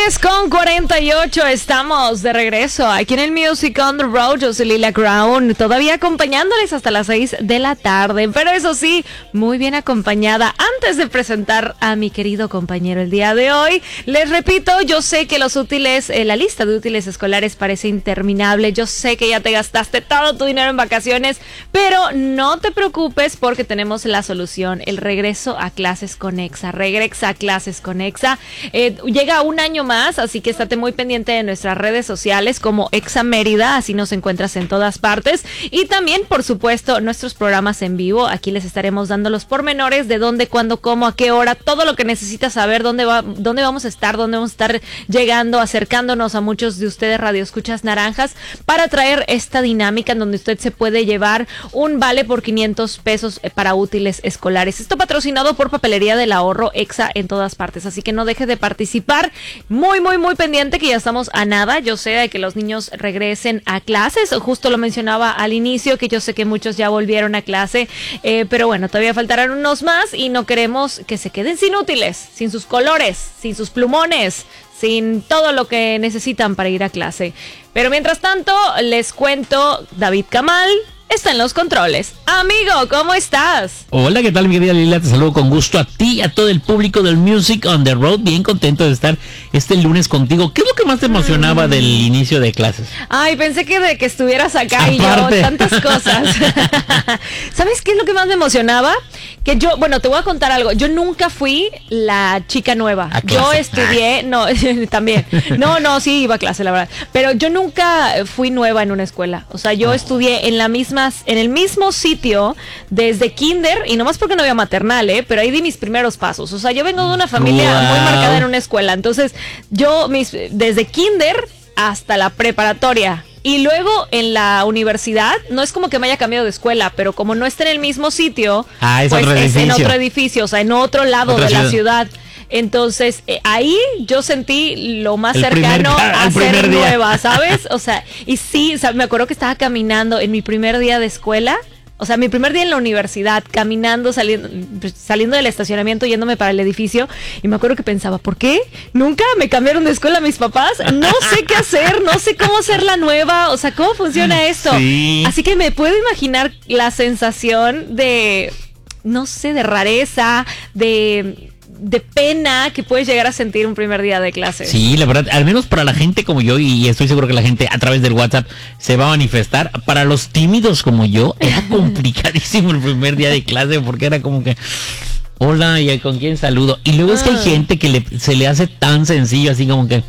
10:48, estamos de regreso aquí en el Music on the Road. Yo soy Lila Crown, todavía acompañándoles hasta las 6 de la tarde, pero eso sí, muy bien acompañada. Antes de presentar a mi querido compañero el día de hoy, les repito, yo sé que los útiles, la lista de útiles escolares parece interminable. Yo sé que ya te gastaste todo tu dinero en vacaciones, pero no te preocupes porque tenemos la solución, el regreso a clases con EXA. Regresa a clases con EXA. Llega un año más, así que estate muy pendiente de nuestras redes sociales como EXA Mérida, así nos encuentras en todas partes. Y también, por supuesto, nuestros programas en vivo. Aquí les estaremos dando los pormenores de dónde, cuándo, cómo, a qué hora, todo lo que necesitas saber, dónde vamos a estar llegando, acercándonos a muchos de ustedes radioescuchas naranjas para traer esta dinámica en donde usted se puede llevar un vale por 500 pesos para útiles escolares. Esto patrocinado por Papelería del Ahorro, EXA en todas partes, así que no deje de participar. Muy pendiente que ya estamos a nada, yo sé, de que los niños regresen a clases. Justo lo mencionaba al inicio, que yo sé que muchos ya volvieron a clase, pero bueno, todavía faltarán unos más y no queremos que se queden sin útiles, sin sus colores, sin sus plumones, sin todo lo que necesitan para ir a clase. Pero mientras tanto, les cuento, David Kamal está en los controles. Amigo, ¿cómo estás? Hola, ¿qué tal, mi querida Lila? Te saludo con gusto a ti y a todo el público del Music on the Road. Bien contento de estar este lunes contigo. ¿Qué es lo que más te emocionaba del inicio de clases? Ay, pensé que de que estuvieras acá. Aparte. Y yo, tantas cosas. ¿Sabes qué es lo que más me emocionaba? Que yo, bueno, te voy a contar algo. Yo nunca fui la chica nueva. Yo estudié, no, también. No, sí iba a clase, la verdad. Pero yo nunca fui nueva en una escuela. O sea, yo estudié en el mismo sitio desde kinder, y nomás porque no había maternal, pero ahí di mis primeros pasos. O sea, yo vengo de una familia muy marcada en una escuela. Entonces, yo desde kinder hasta la preparatoria. Y luego en la universidad, no es como que me haya cambiado de escuela, pero como no está en el mismo sitio, pues es en otro edificio, o sea, en otro lado de la ciudad. Entonces, ahí yo sentí lo más cercano a ser nueva, ¿sabes? O sea, y sí, o sea, me acuerdo que estaba caminando en mi primer día de escuela. O sea, mi primer día en la universidad, caminando, saliendo del estacionamiento, yéndome para el edificio, y me acuerdo que pensaba, ¿por qué? ¿Nunca me cambiaron de escuela mis papás? No sé qué hacer, no sé cómo ser la nueva, o sea, ¿cómo funciona esto? Sí. Así que me puedo imaginar la sensación de, no sé, de rareza, de pena que puedes llegar a sentir un primer día de clase. Sí, la verdad, al menos para la gente como yo, y estoy seguro que la gente a través del WhatsApp se va a manifestar, para los tímidos como yo, era complicadísimo el primer día de clase, porque era como que, hola, ¿y con quién saludo? Y luego es que hay gente que se le hace tan sencillo, así como que,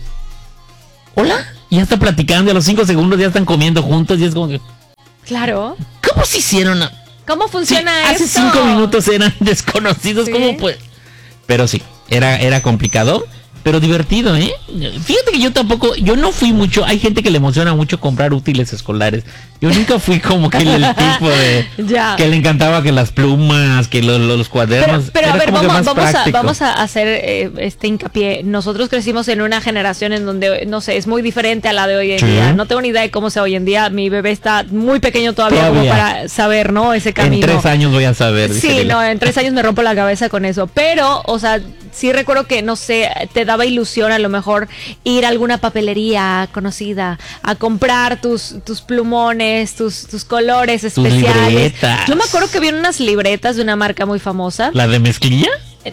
hola, y ya está platicando, y a los 5 segundos ya están comiendo juntos, y es como que, claro. ¿Cómo se hicieron? ¿Cómo funciona esto? Hace 5 minutos eran desconocidos, ¿cómo pues? Pero sí, era complicado, pero divertido, ¿eh? Fíjate que yo no fui mucho, hay gente que le emociona mucho comprar útiles escolares. Yo nunca fui como que el tipo de que le encantaba que las plumas, que los cuadernos. Pero a ver, vamos a hacer este hincapié. Nosotros crecimos en una generación en donde, no sé, es muy diferente a la de hoy en día. No tengo ni idea de cómo sea hoy en día. Mi bebé está muy pequeño todavía como para saber, ¿no? Ese camino. En 3 años voy a saber. Sí, no, en 3 años me rompo la cabeza con eso. Pero, o sea, sí recuerdo que, no sé, te daba ilusión a lo mejor ir a alguna papelería conocida a comprar tus plumones, tus colores especiales. Yo me acuerdo que vi unas libretas de una marca muy famosa. ¿La de mezclilla?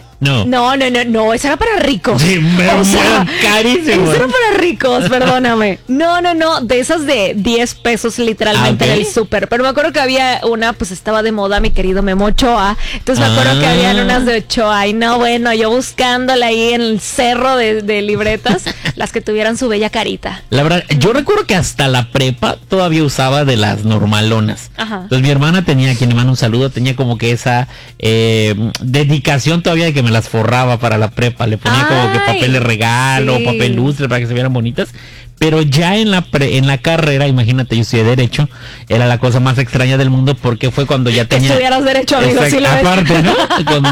No, esa era para ricos. Sí, carísimo. Esa era para ricos, perdóname. No, de esas de 10 pesos literalmente en el súper. Pero me acuerdo que había una, pues estaba de moda mi querido Memo Ochoa. Entonces me acuerdo que habían unas de Ochoa. Y no, bueno, yo buscándola ahí en el cerro de libretas, las que tuvieran su bella carita. La verdad, yo recuerdo que hasta la prepa todavía usaba de las normalonas. Ajá. Entonces mi hermana tenía, quien le manda un saludo, tenía como que esa dedicación todavía de que me las forraba para la prepa, le ponía como que papel de regalo, papel lustre para que se vieran bonitas, pero ya en la carrera, imagínate, yo estudié Derecho, era la cosa más extraña del mundo porque fue cuando ya tenía... Estudiaras Derecho, amigo, sí lo aparte, ¿no?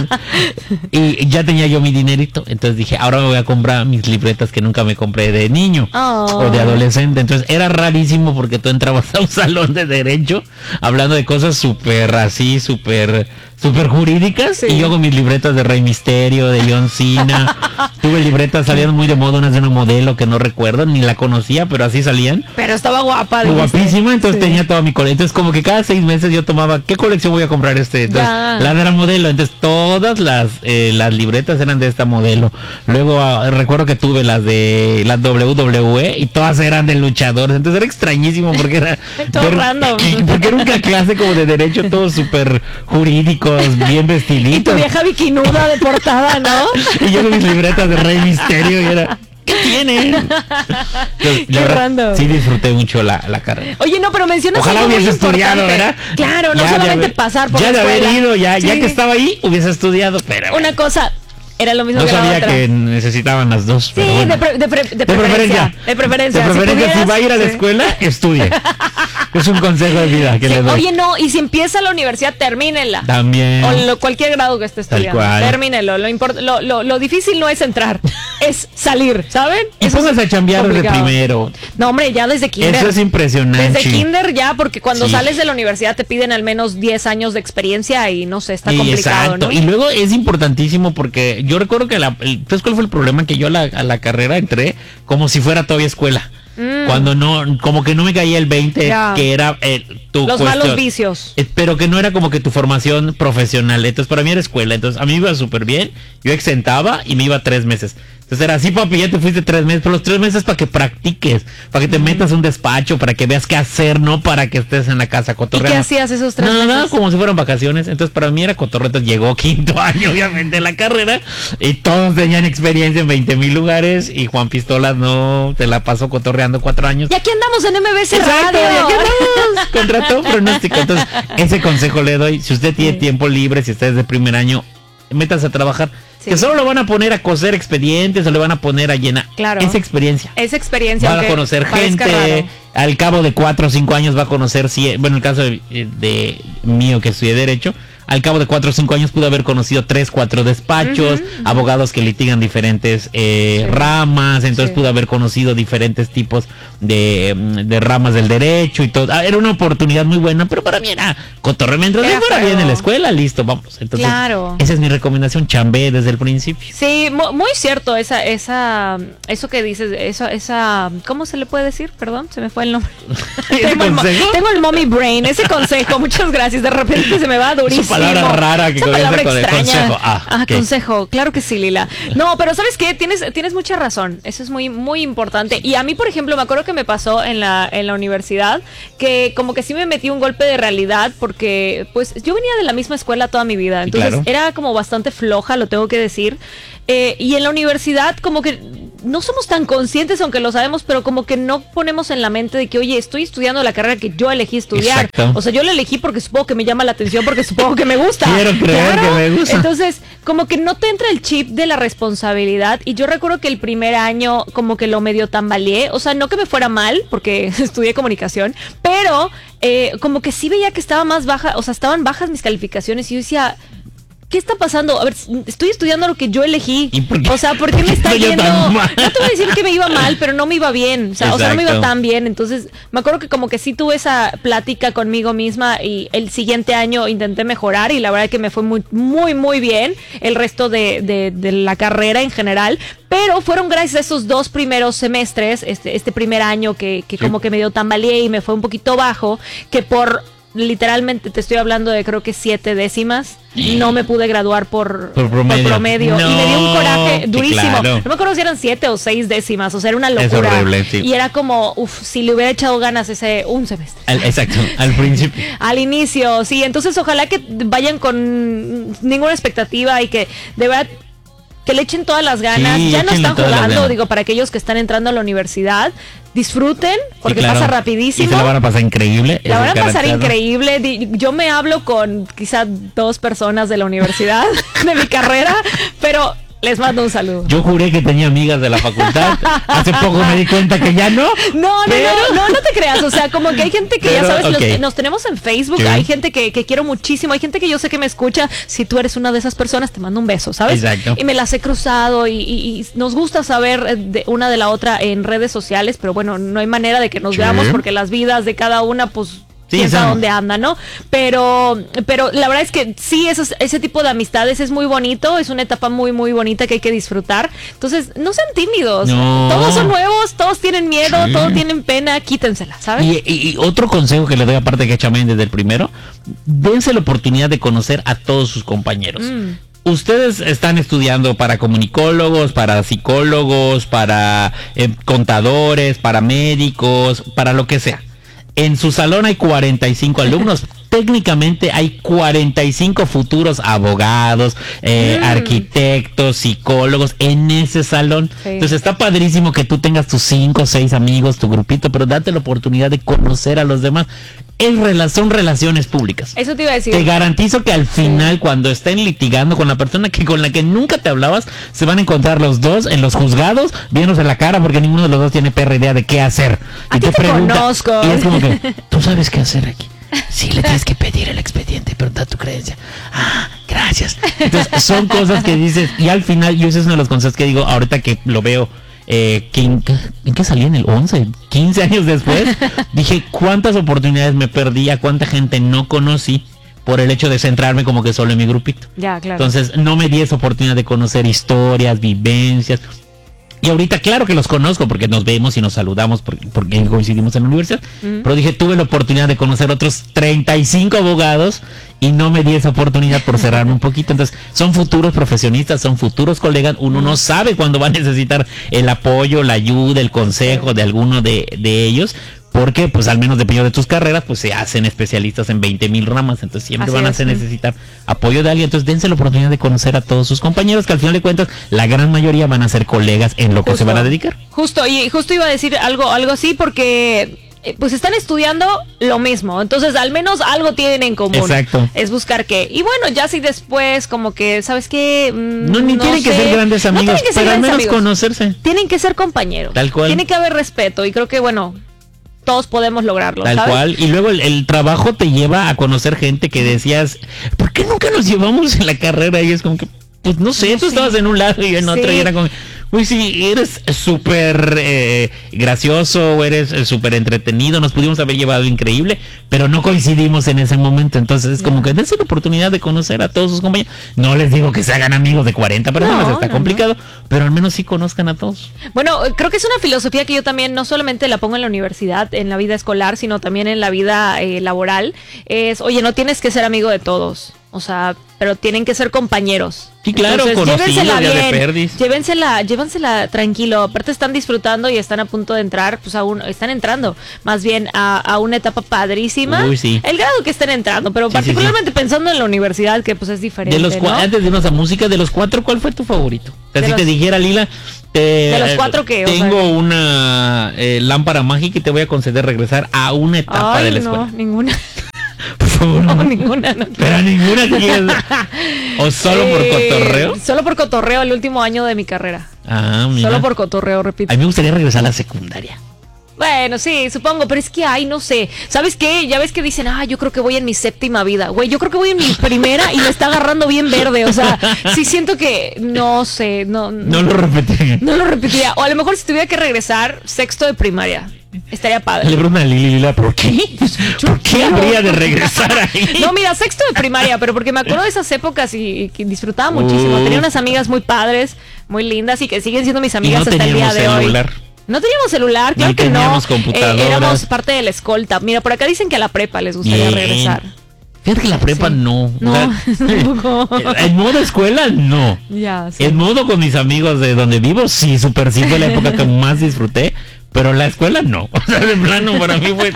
Y ya tenía yo mi dinerito, entonces dije, ahora me voy a comprar mis libretas que nunca me compré de niño o de adolescente, entonces era rarísimo porque tú entrabas a un salón de Derecho hablando de cosas súper así, súper súper jurídicas, sí. Y yo con mis libretas de Rey Misterio, de John Cena. Tuve libretas, salían muy de moda, unas de una modelo que no recuerdo, ni la conocía, pero así salían. Pero estaba guapa. Guapísima, entonces tenía toda mi colección. Entonces como que cada 6 meses yo tomaba, ¿qué colección voy a comprar Entonces, la de la modelo. Entonces todas las libretas eran de esta modelo. Luego recuerdo que tuve las de la WWE y todas eran de luchadores. Entonces era extrañísimo porque era todo random. Porque era una clase como de derecho, todos súper jurídicos, bien vestiditos. Y tu vieja bikinuda de portada, ¿no? Y yo con mis libretas de Rey Misterio y era... ¿Qué tiene? Qué random. Sí disfruté mucho la carrera. Oye, no, pero mencionas Ojalá algo hubiese muy estudiado, importante. ¿verdad? Claro, no solamente pasar por la escuela. Ya de haber ido, ya que estaba ahí, hubiese estudiado, pero... Una cosa... Era lo mismo no que la otra. No sabía que necesitaban las dos. Sí, pero bueno. de preferencia. De preferencia. Si va a ir a la escuela, estudie. Es un consejo de vida que le doy. Oye, no, y si empieza la universidad, termínenla. También. O cualquier grado que esté estudiando. Termínenlo. Lo difícil no es entrar, es salir, ¿saben? Y pónganse a chambear desde primero. No, hombre, ya desde kinder. Eso es impresionante. Desde kinder ya, porque cuando sales de la universidad te piden al menos 10 años de experiencia y no sé, está complicado, exacto. ¿no? Y luego es importantísimo porque yo recuerdo que ¿sabes cuál fue el problema? Que yo a la carrera entré como si fuera todavía escuela. Cuando no, como que no me caía el 20, que era los malos vicios. Pero que no era como que tu formación profesional. Entonces para mí era escuela. Entonces a mí me iba súper bien. Yo exentaba y me iba 3 meses. Entonces era así, papi, ya te fuiste 3 meses, pero los 3 meses para que practiques, para que te metas un despacho, para que veas qué hacer, no para que estés en la casa cotorreando. ¿Y qué hacías esos 3 meses? Nada, como si fueran vacaciones. Entonces para mí era cotorreo. Entonces llegó 5º año, obviamente, de la carrera, y todos tenían experiencia en 20,000 lugares, y Juan Pistolas no, te la pasó cotorreando 4 años. Y aquí andamos en MBC Exacto, Radio. Y aquí andamos, contrató pronóstico. Entonces, ese consejo le doy, si usted tiene tiempo libre, si usted es de primer año, métase a trabajar. Que solo lo van a poner a coser expedientes o le van a poner a llenar. Claro. Esa experiencia. Va a conocer gente. Al cabo de 4 o 5 años va a conocer, bueno, el caso de mío que estudié Derecho, al cabo de 4 o 5 años pude haber conocido 3, 4 despachos, abogados que litigan diferentes ramas, entonces pude haber conocido diferentes tipos de ramas del derecho y todo. Era una oportunidad muy buena, pero para mí era cotorreo. Mientras yo fuera bien en la escuela, listo, vamos. Entonces, esa es mi recomendación, chambé desde el principio. Sí, muy cierto, eso que dices, esa, ¿cómo se le puede decir? Perdón, se me fue el nombre. Tengo el mommy brain, ese consejo, muchas gracias, de repente se me va durísimo. Palabra rara que comienza con el consejo. Okay. Consejo, claro que sí, Lila. No, pero ¿sabes qué? Tienes mucha razón. Eso es muy, muy importante. Y a mí, por ejemplo, me acuerdo que me pasó en la universidad que como que sí me metí un golpe de realidad porque pues yo venía de la misma escuela toda mi vida. Entonces era como bastante floja, lo tengo que decir. Y en la universidad como que no somos tan conscientes, aunque lo sabemos, pero como que no ponemos en la mente de que, oye, estoy estudiando la carrera que yo elegí estudiar. Exacto. O sea, yo la elegí porque supongo que me llama la atención, porque supongo que me gusta. Quiero creer que me gusta. Entonces, como que no te entra el chip de la responsabilidad. Y yo recuerdo que el primer año como que lo medio tambaleé. O sea, no que me fuera mal, porque estudié comunicación, pero como que sí veía que estaba más baja, o sea, estaban bajas mis calificaciones y yo decía... ¿Qué está pasando? A ver, estoy estudiando lo que yo elegí. O sea, ¿por qué me está yendo? No te voy a decir que me iba mal, pero no me iba bien. O sea, no me iba tan bien. Entonces, me acuerdo que como que sí tuve esa plática conmigo misma y el siguiente año intenté mejorar y la verdad es que me fue muy, muy, muy bien el resto de la carrera en general. Pero fueron gracias a esos 2 primeros semestres, este primer año que como que me dio tambaleé y me fue un poquito bajo, que por... literalmente te estoy hablando de creo que 7 décimas. No me pude graduar por promedio. No, y me dio un coraje durísimo. Claro. No me acuerdo si eran 7 o 6 décimas. O sea, era una locura. Es horrible, sí. Y era como, si le hubiera echado ganas un semestre. Exacto, al principio. Al inicio, sí. Entonces ojalá que vayan con ninguna expectativa y que de verdad que le echen todas las ganas. Sí, ya no están jugando, digo, para aquellos que están entrando a la universidad. Disfruten, porque pasa rapidísimo. Y se la van a pasar increíble. La van a pasar increíble. Yo me hablo con quizá 2 personas de la universidad, de mi carrera, pero les mando un saludo. Yo juré que tenía amigas de la facultad. Hace poco me di cuenta que ya no. No te creas. O sea, como que hay gente que ya sabes, nos tenemos en Facebook. Sí. Hay gente que quiero muchísimo. Hay gente que yo sé que me escucha. Si tú eres una de esas personas, te mando un beso, ¿sabes? Exacto. Y me las he cruzado y nos gusta saber de una de la otra en redes sociales. Pero bueno, no hay manera de que nos veamos porque las vidas de cada una, pues... quién sabe dónde anda, ¿no? Pero la verdad es que sí, ese tipo de amistades es muy bonito, es una etapa muy, muy bonita que hay que disfrutar. Entonces, no sean tímidos. No. Todos son nuevos, todos tienen miedo, todos tienen pena, quítensela, ¿sabes? Y otro consejo que les doy, aparte que Chamen desde el primero, dense la oportunidad de conocer a todos sus compañeros. Ustedes están estudiando para comunicólogos, para psicólogos, para contadores, para médicos, para lo que sea. En su salón hay 45 alumnos. Técnicamente hay 45 futuros abogados, arquitectos, psicólogos en ese salón. Sí. Entonces está padrísimo que tú tengas tus 5 o 6 amigos, tu grupito, pero date la oportunidad de conocer a los demás. Son relaciones públicas. Eso te iba a decir. Te garantizo que al final, cuando estén litigando con la persona con la que nunca te hablabas, se van a encontrar los dos en los juzgados, viéndose la cara, porque ninguno de los dos tiene perra idea de qué hacer. Y te conozco. Y es como que, ¿tú sabes qué hacer aquí? Sí, le tienes que pedir el expediente, pero da tu creencia. Ah, gracias. Entonces, son cosas que dices, y al final, yo ese es uno de los consejos que digo, ahorita que lo veo, ¿en qué salí? En el 11, 15 años después, dije, ¿cuántas oportunidades me perdí? ¿A cuánta gente no conocí? Por el hecho de centrarme como que solo en mi grupito. Ya, claro. Entonces, no me di esa oportunidad de conocer historias, vivencias. Y ahorita, claro que los conozco porque nos vemos y nos saludamos porque coincidimos en la universidad. Pero dije, tuve la oportunidad de conocer otros 35 abogados y no me di esa oportunidad por cerrarme un poquito. Entonces, son futuros profesionistas, son futuros colegas. Uno no sabe cuándo va a necesitar el apoyo, la ayuda, el consejo de alguno de ellos. Porque, pues, al menos dependiendo de tus carreras, pues se hacen especialistas en 20,000 ramas. Entonces, siempre van a necesitar apoyo de alguien. Entonces, dense la oportunidad de conocer a todos sus compañeros, que al final de cuentas, la gran mayoría van a ser colegas en lo que se van a dedicar. Justo iba a decir algo así, porque pues están estudiando lo mismo. Entonces, al menos algo tienen en común. Exacto. Es buscar qué. Y bueno, ya si después, como que, ¿sabes qué? Ni tienen que ser grandes amigos, pero al menos conocerse. Tienen que ser compañeros. Tal cual. Tiene que haber respeto. Y creo que, bueno, todos podemos lograrlo. Tal ¿sabes? cual. Y luego el trabajo te lleva a conocer gente que decías, ¿por qué nunca nos llevamos en la carrera? Y es como que, pues no sé, tú estabas en un lado y en otro, y era como, uy, sí, eres súper gracioso, o eres súper entretenido, nos pudimos haber llevado increíble, pero no coincidimos en ese momento. Entonces es como que dense la oportunidad de conocer a todos sus compañeros. No les digo que se hagan amigos de 40 personas, está complicado, pero al menos sí conozcan a todos. Bueno, creo que es una filosofía que yo también no solamente la pongo en la universidad, en la vida escolar, sino también en la vida laboral. Es, oye, no tienes que ser amigo de todos. O sea, pero tienen que ser compañeros. Sí, claro, llévensela bien, llévensela tranquilo. Aparte están disfrutando y están a punto de entrar, pues están entrando más bien a una etapa padrísima. Uy, sí. El grado que estén entrando, pero particularmente pensando en la universidad, que pues es diferente. ¿no? Antes de irnos a música, de los 4, ¿cuál fue tu favorito? Si te dijera, Lila, de los 4 que tengo una lámpara mágica y te voy a conceder regresar a una etapa de la escuela. No, ninguna. Por favor, no, ninguna. No. Pero ninguna quiere. ¿O solo por cotorreo? Solo por cotorreo, el último año de mi carrera. Ah, mira. Solo por cotorreo, repito. A mí me gustaría regresar a la secundaria. Bueno, sí, supongo, pero es que, no sé. ¿Sabes qué? Ya ves que dicen, yo creo que voy en mi 7ª vida. Güey, yo creo que voy en mi primera y me está agarrando bien verde. O sea, sí siento que, no sé, no lo repetiría. No lo repetiría. O a lo mejor si tuviera que regresar, 6º de primaria. Estaría padre. Le preguntan a Lila, ¿por qué? ¿Por qué habría de regresar ahí? No, mira, 6º de primaria, pero porque me acuerdo de esas épocas y que disfrutaba muchísimo. Tenía unas amigas muy padres, muy lindas y que siguen siendo mis amigas hasta el día de hoy. No teníamos celular, claro que no. Éramos parte de la escolta. Mira, por acá dicen que a la prepa les gustaría regresar. Fíjate que la prepa no. En modo escuela, no. Ya, sí. En modo con mis amigos de donde vivo, sí, súper sí fue la época que más disfruté. Pero la escuela no. O sea, de plano, para mí fue...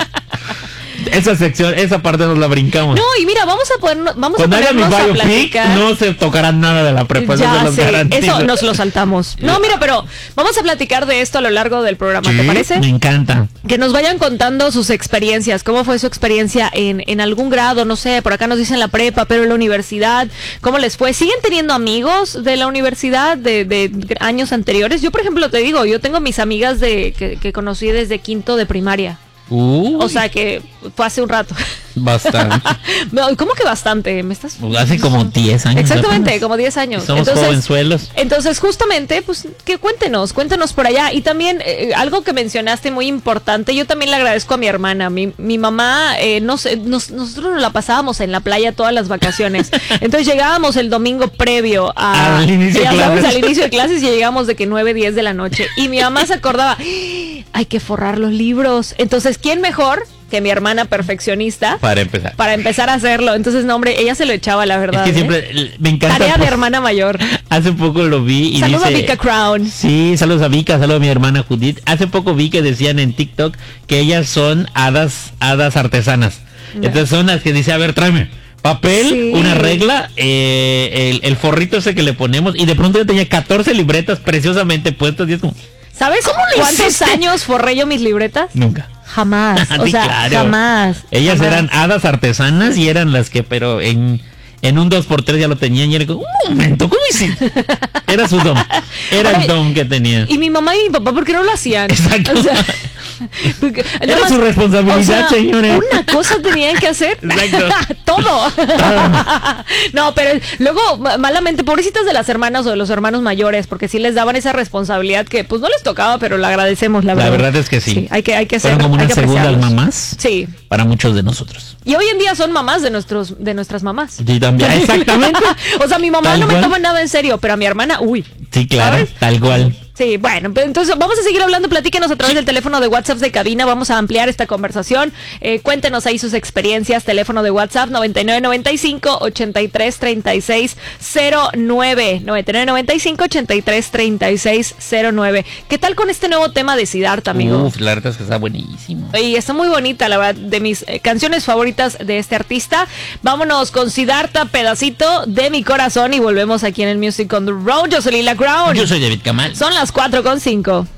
Esa parte nos la brincamos. No, y mira, vamos a ponernos a platicar. No se tocará nada de la prepa. Eso nos lo saltamos. No, mira, pero vamos a platicar de esto a lo largo del programa, ¿te parece? Me encanta. Que nos vayan contando sus experiencias. ¿Cómo fue su experiencia en algún grado? No sé, por acá nos dicen la prepa, pero en la universidad, ¿cómo les fue? ¿Siguen teniendo amigos de la universidad de años anteriores? Yo, por ejemplo, te digo, yo tengo mis amigas que conocí desde 5º de primaria. O sea que fue hace un rato. Bastante. ¿Cómo que bastante? ¿Me estás? Hace como 10 años. Exactamente, como 10 años. Somos jovenzuelos. Entonces, justamente, pues, que cuéntenos por allá. Y también, algo que mencionaste muy importante, yo también le agradezco a mi hermana. Mi mamá, no sé, nosotros nos la pasábamos en la playa todas las vacaciones. Entonces llegábamos el domingo previo al inicio de clases y llegamos de que 9, 10 de la noche. Y mi mamá se acordaba, hay que forrar los libros. Entonces, ¿quién mejor que mi hermana perfeccionista para empezar a hacerlo? Entonces, no, hombre, ella se lo echaba, la verdad. Es que siempre me encanta. Tarea de hermana mayor. Hace poco lo vi y saludos a Vika Crown. Sí, saludos a Vika, saludos a mi hermana Judith. Hace poco vi que decían en TikTok que ellas son hadas artesanas. Entonces son las que dice, a ver, tráeme papel, una regla, el forrito ese que le ponemos, y de pronto yo tenía 14 libretas preciosamente puestas y es como, ¿sabes cuántos años forré yo mis libretas? Nunca. Jamás, o sea, claro. Jamás. Ellas eran hadas artesanas y eran las que, pero en un 2x3 ya lo tenían y era como, un momento, ¿cómo hiciste? Era su don, el don que tenía. Y mi mamá y mi papá, ¿por qué no lo hacían? Exacto. O sea, era su responsabilidad, señores. Una cosa tenían que hacer. Todo. No, pero luego, malamente, pobrecitas de las hermanas o de los hermanos mayores, porque sí les daban esa responsabilidad que pues no les tocaba, pero la agradecemos, la verdad. La verdad es que sí. Hay que ser. Fueron como unas segundas mamás. Sí. Para muchos de nosotros. Y hoy en día son mamás de nuestras mamás. Sí, también. Exactamente. O sea, mi mamá no me toma nada en serio, pero a mi hermana, uy. Sí, claro, ¿sabes? Tal cual. Sí, bueno, entonces vamos a seguir hablando, platíquenos a través del teléfono de WhatsApp de cabina, vamos a ampliar esta conversación, cuéntenos ahí sus experiencias, teléfono de WhatsApp 9995-833609, 9995-833609. ¿Qué tal con este nuevo tema de Siddhartha, amigo? La verdad es que está buenísimo. Y está muy bonita, la verdad, de mis canciones favoritas de este artista. Vámonos con Siddhartha, pedacito de mi corazón, y volvemos aquí en el Music on the Road. Yo soy Lila Crown. Yo soy David Kamal. Son las 4:05.